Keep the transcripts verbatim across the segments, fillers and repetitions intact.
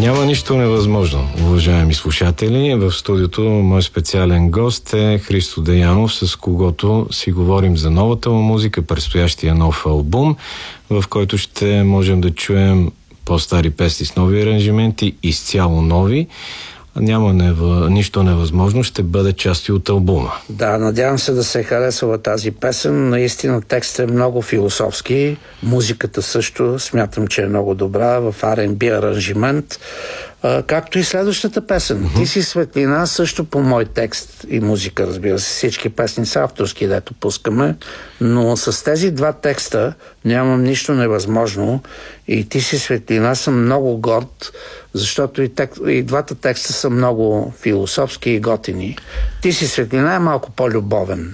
Няма нищо невъзможно, уважаеми слушатели. В студиото мой специален гост е Христо Деянов, с когото си говорим за новата му музика, предстоящия нов албум, в който ще можем да чуем по-стари песни с нови аранжименти, изцяло нови. Няма нева, нищо невъзможно, ще бъде части от албума. Да, надявам се да се е харесала тази песен. Наистина текстът е много философски. Музиката също смятам, че е много добра в Ар енд Би аранжимент. А, както и следващата песен. Mm-hmm. Ти си светлина, също по мой текст и музика, разбира се. Всички песни са авторски, дето пускаме. Но с тези два текста нямам нищо невъзможно. И Ти си светлина съм много горд, защото и, тек... и двата текста са много философски и готини. Ти си светлина е малко по-любовен.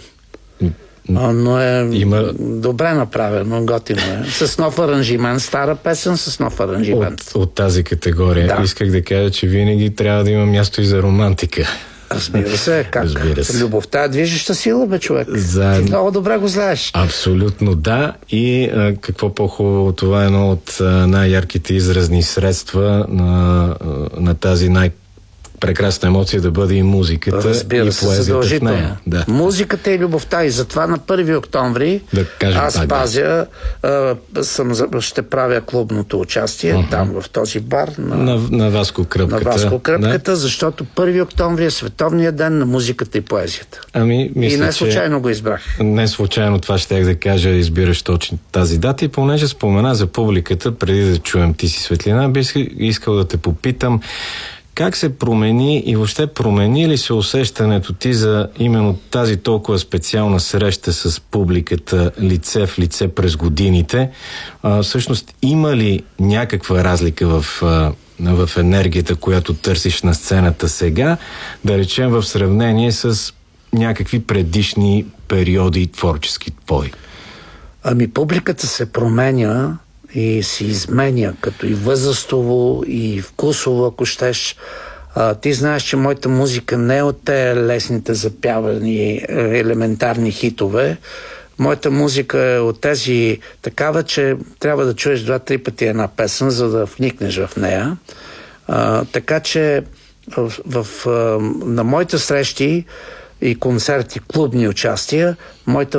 Но е Има... добре направено, готино е. С нов аранжимент, стара песен с нов аранжимент. От, от тази категория. Да. Исках да кажа, че винаги трябва да има място и за романтика. Разбира се, как? Разбира се. Любовта е движеща сила, бе, човек. За... Ти много добре го знаеш. Абсолютно да. И а, какво по-хубаво, това е едно от а, най-ярките изразни средства на, а, на тази най- прекрасна емоция да бъде и музиката. Разбира и се, поезията в нея. Да. Музиката и любовта. И затова на първи октомври да кажем, аз так, пазя, а, съм, ще правя клубното участие uh-huh. там в този бар на, на, на Васко Кръпката. На Васко Кръпката, да? Защото първи октомври е световният ден на музиката и поезията. Ами, мисля, и не случайно го избрах. Не случайно това щях да кажа, избираш точно тази дата. И понеже спомена за публиката, преди да чуем Ти си светлина, бих искал да те попитам как се промени и въобще промени ли се усещането ти за именно тази толкова специална среща с публиката лице в лице през годините? А, всъщност има ли някаква разлика в, а, в енергията, която търсиш на сцената сега, да речем в сравнение с някакви предишни периоди творчески твои? Ами публиката се променя и се изменя, като и възрастово, и вкусово, ако щеш. А, ти знаеш, че моята музика не е от те лесните запявани елементарни хитове. Моята музика е от тези такава, че трябва да чуеш два-три пъти една песен, за да вникнеш в нея. А, така че в, в, на моите срещи и концерти, клубни участия, моята